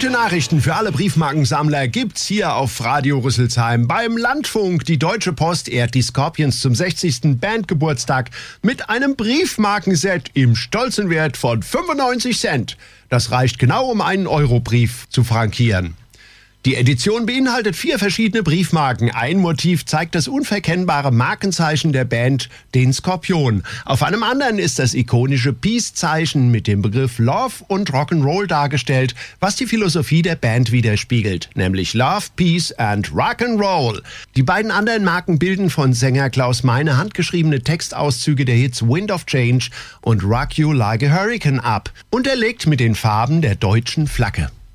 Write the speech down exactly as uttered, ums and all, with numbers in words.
Gute Nachrichten für alle Briefmarkensammler gibt's hier auf Radio Rüsselsheim. Beim Landfunk, die Deutsche Post ehrt die Scorpions zum sechzigsten Bandgeburtstag mit einem Briefmarkenset im stolzen Wert von fünfundneunzig Cent. Das reicht genau, um einen Eurobrief zu frankieren. Die Edition beinhaltet vier verschiedene Briefmarken. Ein Motiv zeigt das unverkennbare Markenzeichen der Band, den Skorpion. Auf einem anderen ist das ikonische Peace-Zeichen mit dem Begriff Love und Rock'n'Roll dargestellt, was die Philosophie der Band widerspiegelt, nämlich Love, Peace and Rock'n'Roll. Die beiden anderen Marken bilden von Sänger Klaus Meine handgeschriebene Textauszüge der Hits Wind of Change und Rock You Like a Hurricane ab, unterlegt mit den Farben der deutschen Flagge.